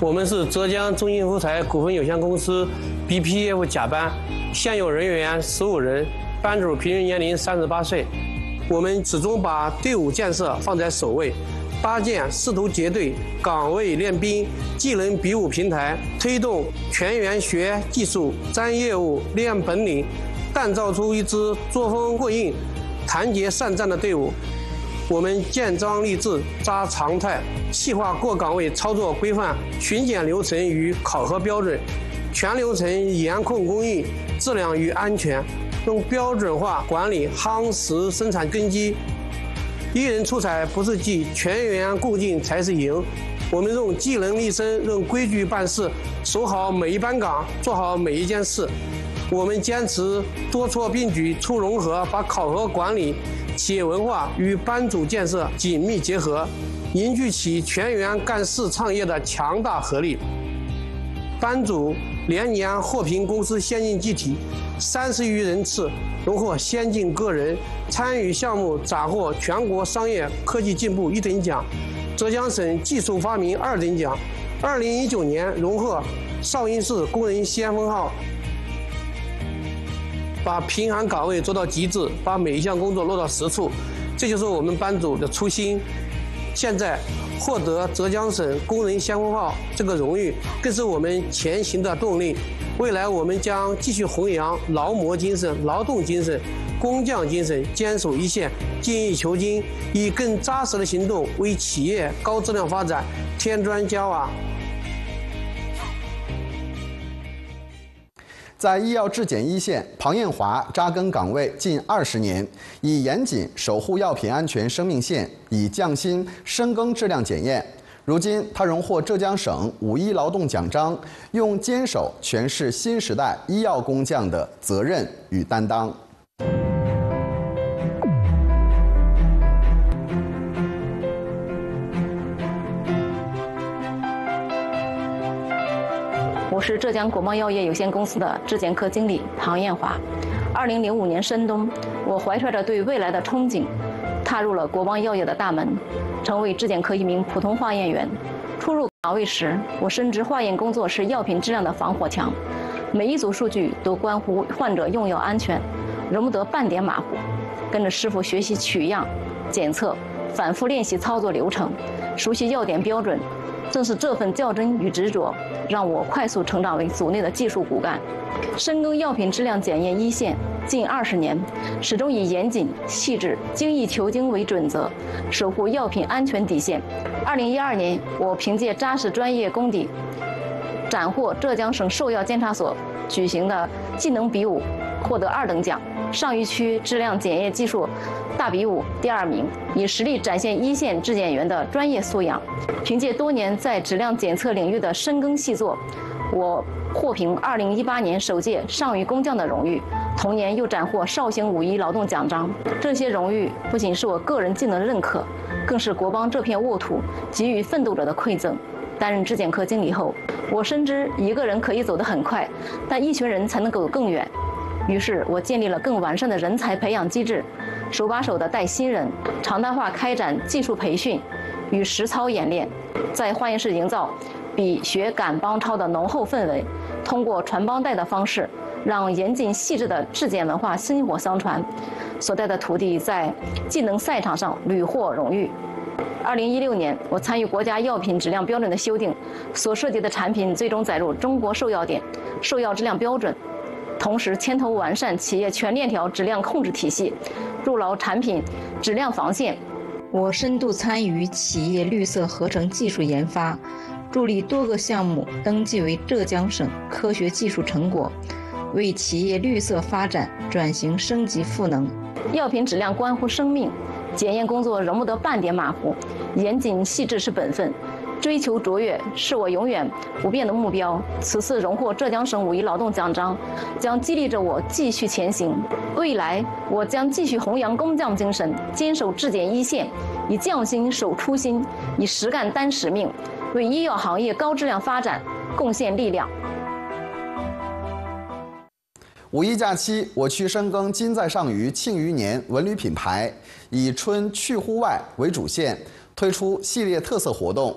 我们是浙江中信福彩股份有限公司 BPF 甲班，现有人员15人，班主平均年龄38岁。我们始终把队伍建设放在首位，搭建师徒结对、岗位练兵、技能比武平台，推动全员学技术、沾业务、练本领，锻造出一支作风过硬、团结善战的队伍。我们建章立制、扎常态，细化各岗位操作规范、巡检流程与考核标准，全流程严控工艺、质量与安全，用标准化管理夯实生产根基。一人出彩不是技，全员共进才是赢。我们用技能立身，用规矩办事，守好每一班岗，做好每一件事。我们坚持多措并举、促融合，把考核管理、企业文化与班组建设紧密结合，凝聚起全员干事创业的强大合力。班组连年获评公司先进技体30余人次，荣获先进个人参与项目斩获全国商业科技进步1等奖、浙江省技术发明2等奖。2019年荣获绍兴市工人先锋号。把平衡岗位做到极致，把每一项工作落到实处，这就是我们班组的初心。现在获得浙江省工人先锋号这个荣誉，更是我们前行的动力。未来我们将继续弘扬劳模精神、劳动精神、工匠精神，坚守一线，精益求精，以更扎实的行动为企业高质量发展添砖加瓦。 在医药质检一线，庞艳华扎根岗位近20年，以严谨守护药品安全生命线，以匠心深耕质量检验。如今，他荣获浙江省5一劳动奖章，用坚守诠释新时代医药工匠的责任与担当。 我是浙江国贸药业有限公司的质检科经理庞艳华。2005年深冬，我怀揣着对未来的憧憬，踏入了国贸药业的大门，成为质检科一名普通化验员。初入岗位时，我深知化验工作是药品质量的防火墙，每一组数据都关乎患者用药安全，容不得半点马虎。跟着师傅学习取样、检测，反复练习操作流程，熟悉药点标准。正是这份较真与执着，让我快速成长为组内的技术骨干。深耕药品质量检验一线近20年，始终以严谨、细致、精益求精为准则，守护药品安全底线。2012年，我凭借扎实专业功底，斩获浙江省兽药监察所举行的技能比武，获得2等奖，上虞区质量检验技术大比武第2名，以实力展现一线质检员的专业素养。凭借多年在质量检测领域的深耕细作，我获评2018年首届上虞工匠的荣誉，同年又斩获绍兴5一劳动奖章。这些荣誉不仅是我个人技能的认可，更是国邦这片沃土给予奋斗者的馈赠。担任质检科经理后，我深知一个人可以走得很快，但一群人才能走更远。于是我建立了更完善的人才培养机制，手把手地带新人，常态化开展技术培训与实操演练，在化验室营造比学赶帮操的浓厚氛围，通过传帮带的方式，让严谨细致的质检文化薪火相传。所带的徒弟在技能赛场上屡获荣誉。2016年，我参与国家药品质量标准的修订，所涉及的产品最终载入中国兽药典兽药质量标准，同时牵头完善企业全链条质量控制体系，筑牢产品质量防线。 我深度参与企业绿色合成技术研发，助力多个项目登记为浙江省科学技术成果，为企业绿色发展转型升级赋能。 药品质量关乎生命，检验工作容不得半点马虎，严谨细致是本分，追求卓越是我永远不变的目标。此次荣获浙江省5一劳动奖章，将激励着我继续前行。未来我将继续弘扬工匠精神，坚守质检一线，以匠心守初心，以实干担使命，为医药行业高质量发展贡献力量。 5一假期，我区深耕金在上虞庆余年文旅品牌，以春去户外为主线，推出系列特色活动。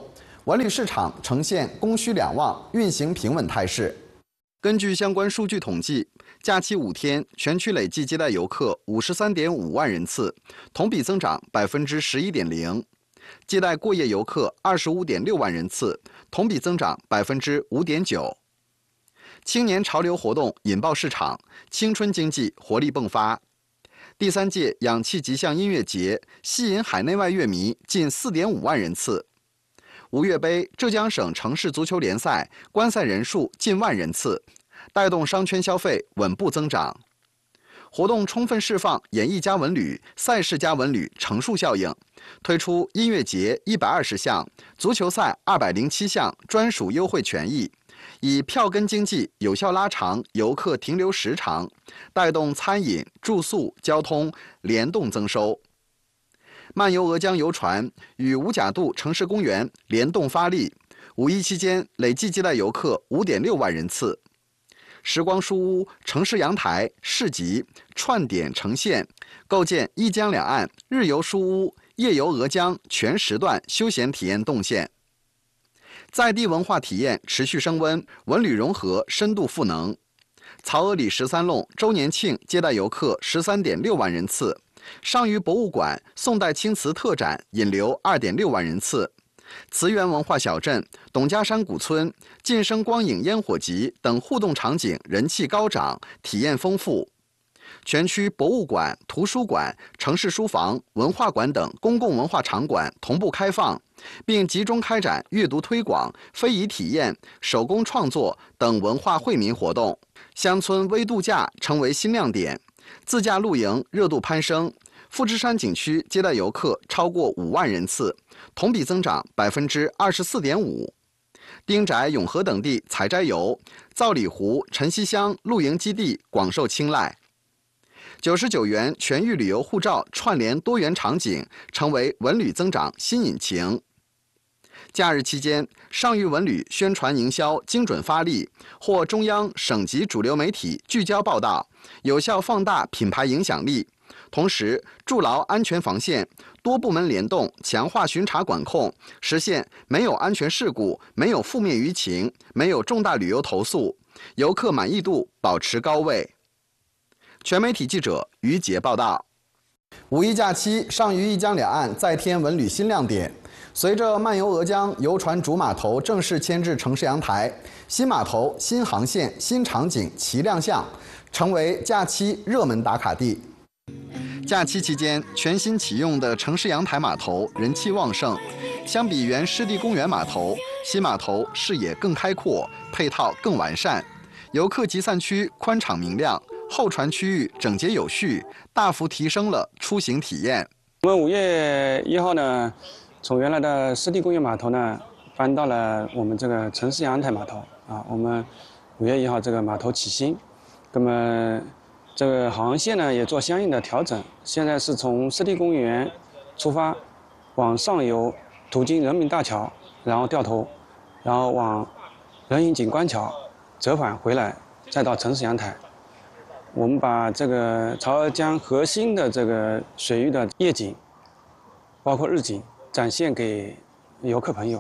文旅市场呈现供需两旺、运行平稳态势。根据相关数据统计，假期5天，全区累计接待游客53.5万人次，同比增长11.0%；接待过夜游客25.6万人次，同比增长5.9%。青年潮流活动引爆市场，青春经济活力迸发。第3届氧气极象音乐节吸引海内外乐迷近4.5万人次。吴越杯浙江省城市足球联赛观赛人数近万人次，带动商圈消费稳步增长。活动充分释放演艺加文旅、赛事加文旅乘数效应，推出音乐节120项、足球赛207项专属优惠权益，以票根经济有效拉长游客停留时长，带动餐饮、住宿、交通联动增收。漫游鹅江游船与五甲渡城市公园联动发力，5一期间累计接待游客5.6万人次。时光书屋、城市阳台、市集串点呈现，构建一江两岸日游书屋、夜游鹅江全时段休闲体验动线。在地文化体验持续升温，文旅融合深度赋能。曹娥里13弄周年庆接待游客13.6万人次。上虞博物馆宋代青瓷特展引流2.6万人次，慈源文化小镇、董家山古村、晋升光影烟火集等互动场景人气高涨，体验丰富。全区博物馆、图书馆、城市书房、文化馆等公共文化场馆同步开放，并集中开展阅读推广、非遗体验、手工创作等文化惠民活动。乡村微度假成为新亮点。自驾露营热度攀升，富士山景区接待游客超过5万人次，同比增长24.5%。丁宅、永和等地采摘游、皂里湖、晨曦乡露营基地广受青睐。99元全域旅游护照串联多元场景，成为文旅增长新引擎。假日期间，上虞文旅宣传营销精准发力，获中央、省级主流媒体聚焦报道，有效放大品牌影响力。同时，筑牢安全防线，多部门联动，强化巡查管控，实现没有安全事故、没有负面舆情、没有重大旅游投诉，游客满意度保持高位。全媒体记者于杰报道。5一假期，上虞一江两岸再添文旅新亮点。随着漫游鹅江游船主码头正式迁至城市阳台，新码头、新航线、新场景齐亮相，成为假期热门打卡地。假期期间，全新启用的城市阳台码头人气旺盛。相比原湿地公园码头，新码头视野更开阔，配套更完善，游客集散区宽敞明亮，候船区域整洁有序，大幅提升了出行体验。 我们5月1号呢，从原来的湿地公园码头呢，搬到了我们这个城市阳台码头啊。我们5月1号这个码头起新，那么这个航线呢也做相应的调整。现在是从湿地公园出发，往上游途经人民大桥，然后掉头，然后往人行景观桥折返回来，再到城市阳台。我们把这个曹娥江核心的这个水域的夜景，包括日景，展现给游客朋友。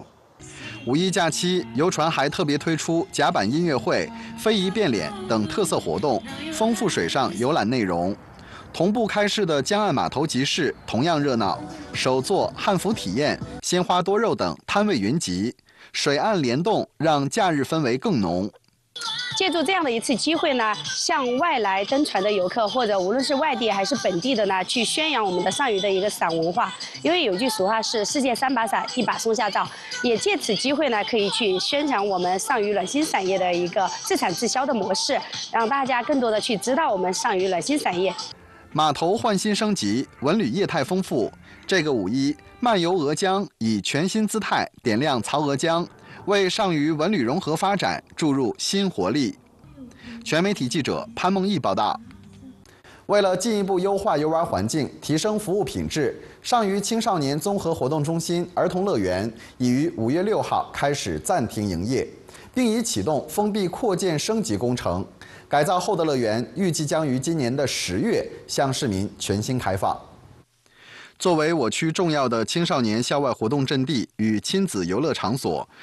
5一假期，游船还特别推出甲板音乐会、非遗变脸等特色活动，丰富水上游览内容。同步开市的江岸码头集市同样热闹，手作、汉服体验、鲜花多肉等摊位云集，水岸联动让假日氛围更浓。 借助这样的一次机会呢，向外来登船的游客，或者无论是外地还是本地的呢，去宣扬我们的上虞的一个伞文化。因为有句俗话是"世界3把伞，一把松下照"，也借此机会呢，可以去宣传我们上虞暖心伞业的一个自产自销的模式，让大家更多的去知道我们上虞暖心伞业。 码头换新升级，文旅业态丰富。这个5一，漫游鹅江以全新姿态点亮曹娥江，为上虞文旅融合发展注入新活力。全媒体记者潘梦毅报道。为了进一步优化游玩环境，提升服务品质，上虞青少年综合活动中心儿童乐园已于5月6号开始暂停营业，并已启动封闭扩建升级工程。改造后的乐园预计将于今年的10月向市民全新开放。 作为我区重要的青少年校外活动阵地与亲子游乐场所，